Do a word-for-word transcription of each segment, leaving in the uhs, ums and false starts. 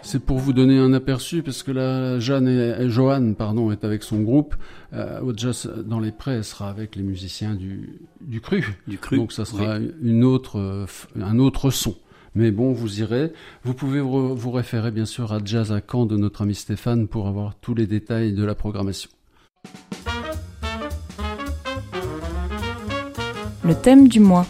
C'est pour vous donner un aperçu, parce que là, Jeanne et, Joanne, pardon, est avec son groupe. Euh, au Jazz dans les Prés, elle sera avec les musiciens du, du Cru. Du Cru. Donc ça sera oui. une autre, un autre son. Mais bon, vous irez. Vous pouvez vous, vous référer bien sûr à Jazz à Caen de notre ami Stéphane pour avoir tous les détails de la programmation. Le thème du mois.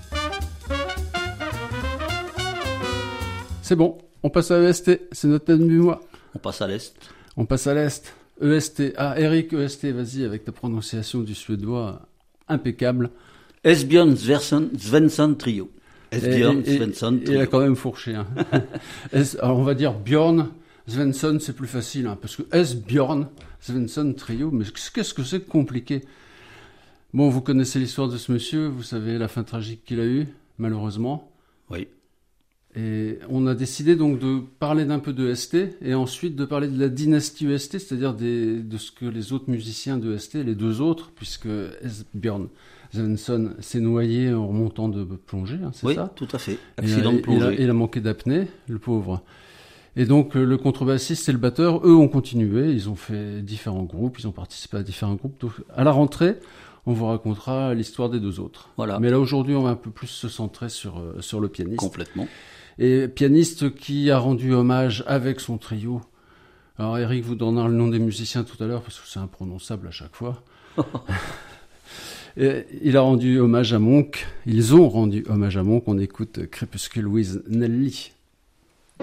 C'est bon. On passe à E S T, c'est notre thème du mois. On passe à l'Est. On passe à l'Est. E S T. Ah, Eric, E S T, vas-y, avec ta prononciation du suédois impeccable. Esbjörn Svensson Trio. Esbjörn Svensson Trio. Il a quand même fourché. Hein. Alors, on va dire Björn Svensson, c'est plus facile, hein, parce que Esbjörn Svensson Trio, mais qu'est-ce que c'est compliqué. Bon, vous connaissez l'histoire de ce monsieur, vous savez la fin tragique qu'il a eue, malheureusement. Oui. Et on a décidé donc de parler d'un peu de E S T et ensuite de parler de la dynastie E S T, c'est-à-dire des, de ce que les autres musiciens de E S T, les deux autres, puisque Esbjörn Svensson s'est noyé en remontant de plongée, hein, c'est oui, ça ? Oui, tout à fait. Accident de plongée. Il a, il a manqué d'apnée, le pauvre. Et donc le contrebassiste et le batteur, eux, ont continué. Ils ont fait différents groupes, ils ont participé à différents groupes. Donc, à la rentrée, on vous racontera l'histoire des deux autres. Voilà. Mais là, aujourd'hui, on va un peu plus se centrer sur, sur le pianiste. Complètement. Et pianiste qui a rendu hommage avec son trio. Alors Eric vous donnera le nom des musiciens tout à l'heure parce que c'est imprononçable à chaque fois. Et il a rendu hommage à Monk. Ils ont rendu hommage à Monk. On écoute Crepuscule with Nelly.